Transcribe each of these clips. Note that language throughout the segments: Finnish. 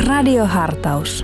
Radiohartaus.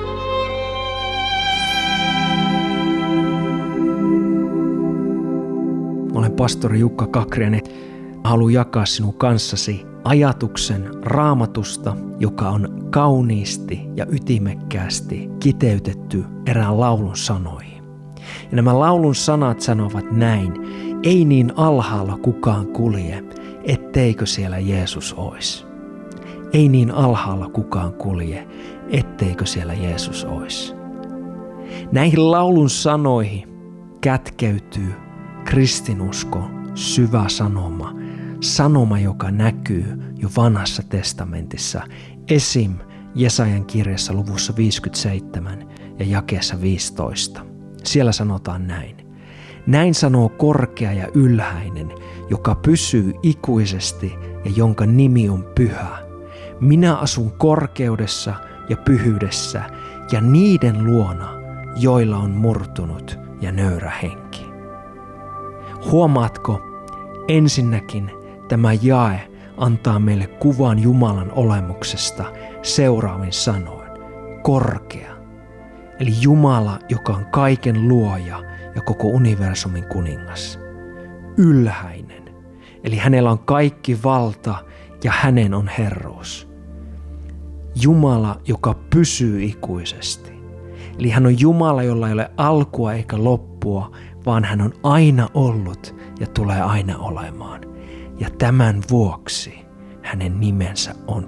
Mä olen pastori Jukka Kakrinen. Haluan jakaa sinun kanssasi ajatuksen Raamatusta, joka on kauniisti ja ytimekkäästi kiteytetty erään laulun sanoihin. Ja nämä laulun sanat sanovat näin: ei niin alhaalla kukaan kulje, etteikö siellä Jeesus ois. Ei niin alhaalla kukaan kulje, etteikö siellä Jeesus ois. Näihin laulun sanoihin kätkeytyy kristinusko, syvä sanoma, joka näkyy jo vanhassa testamentissa, esim. Jesajan kirjassa luvussa 57 ja jakeessa 15. Siellä sanotaan näin: näin sanoo korkea ja ylhäinen, joka pysyy ikuisesti ja jonka nimi on pyhä. Minä asun korkeudessa ja pyhyydessä ja niiden luona, joilla on murtunut ja nöyrä henki. Huomaatko, ensinnäkin tämä jae antaa meille kuvan Jumalan olemuksesta seuraavin sanoin: korkea. Eli Jumala, joka on kaiken luoja ja koko universumin kuningas. Ylhäinen. Eli hänellä on kaikki valta ja hänen on herruus. Jumala, joka pysyy ikuisesti. Eli hän on Jumala, jolla ei ole alkua eikä loppua, vaan hän on aina ollut ja tulee aina olemaan. Ja tämän vuoksi hänen nimensä on